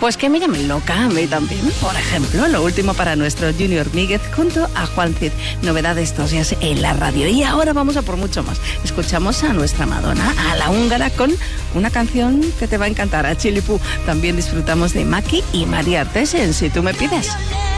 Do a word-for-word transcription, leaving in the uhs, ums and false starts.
Pues que me llamen loca a mí también. Por ejemplo, lo último para nuestro Junior Míguez junto a Juan Cid. Novedades estos días en la radio. Y ahora vamos a por mucho más. Escuchamos a nuestra Madonna, a la húngara, con una canción que te va a encantar, a Chilipú. También disfrutamos de Maki y María Artes en Si tú me pides.